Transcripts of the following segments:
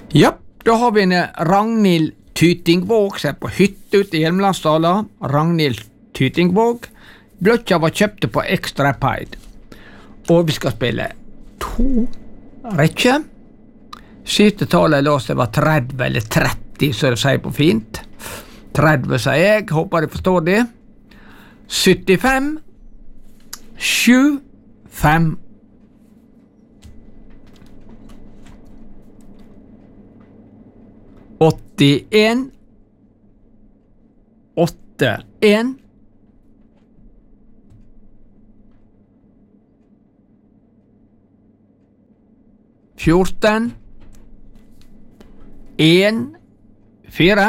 Ja, da har vi en Ragnhild Tytingvåg som er på hytte ute i Hjelmelandsdala. Ragnhild Tytingvåg. Bløtkja var kjøpte på Extra Paid. Og vi skal spille 2 rekker. Siste tallet låst det var 30 eller 30, så det sier på fint. 30 sier jeg, håper de forstår det. 75 7 5 81 8 1 14 1 4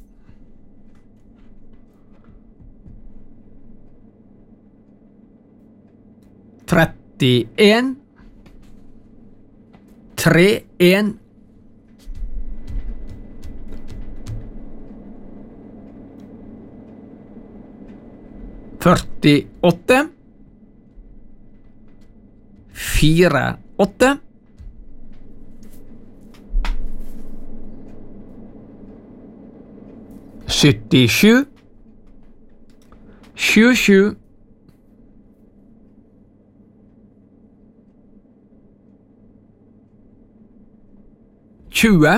31 3 1 48 4 8 77 77 20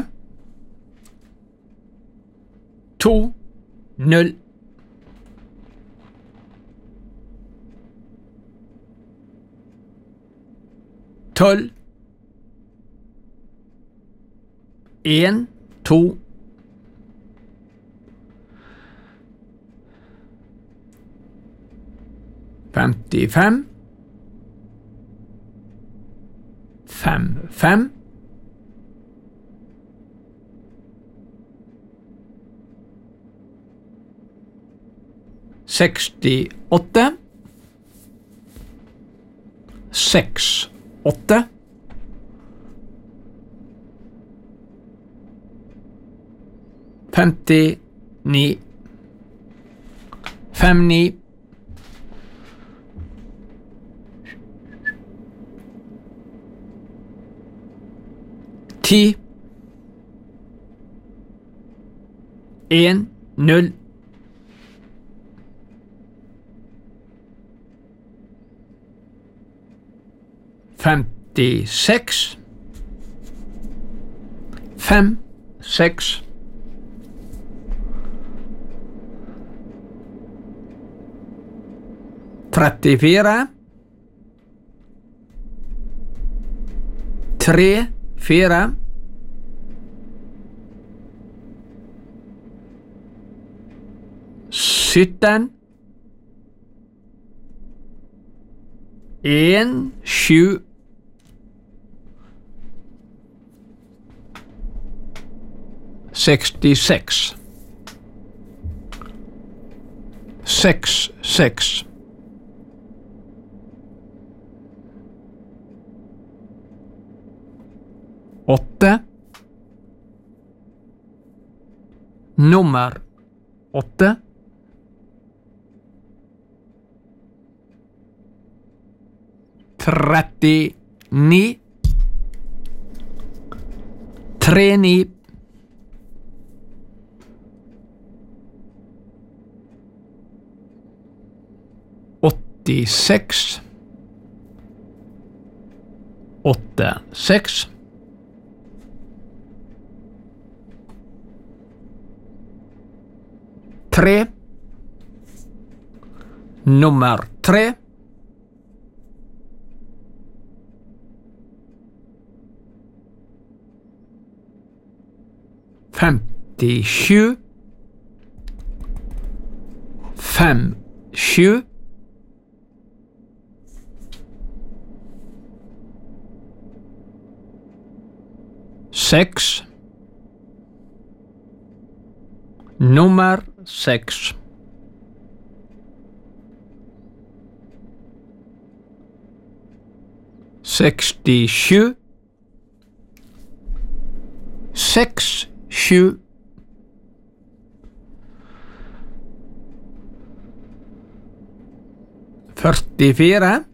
2 0 12 1 2 55 5 5 68 6 8 59 59 10 1 0 56 5 6 34 3 4 17 1 7 66 6 6 8 nummer 8 39 39 86 86 3 nummer 3 57 5 7 6 nummer 6 67 6 7 44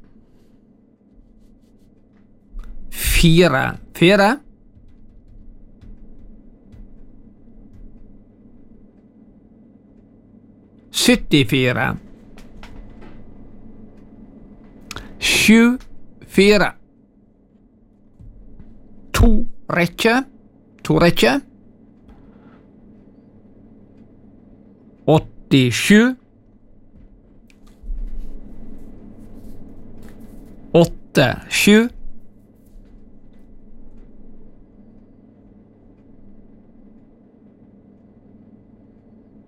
4 4 74. 74. To rekker. 87. 87.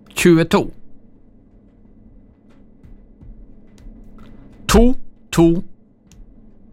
22. 2.